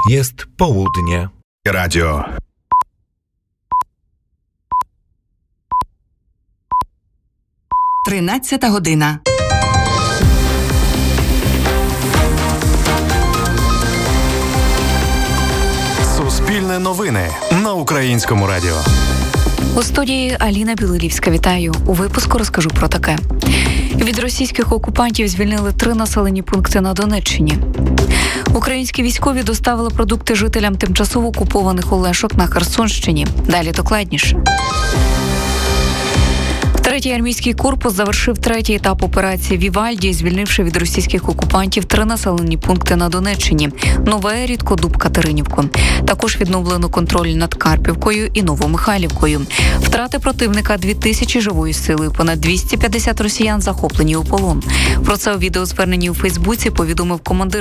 Jest południe. Radio. Тринадцята година. Суспільне новини на Українському радіо. У студії Аліна Білилівська. Вітаю. У випуску розкажу про таке. Від російських окупантів звільнили 3 населені пункти на Донеччині. Українські військові доставили продукти жителям тимчасово окупованих Олешок на Херсонщині. Далі докладніше. Третій армійський корпус завершив 3-й етап операції «Вівальді», звільнивши від російських окупантів 3 населені пункти на Донеччині – Нове, Рідкодуб, Катеринівку. Також відновлено контроль над Карпівкою і Новомихайлівкою. Втрати противника – 2000 живої сили, понад 250 росіян захоплені у полон. Про це у відеозверненні у Фейсбуці повідомив командир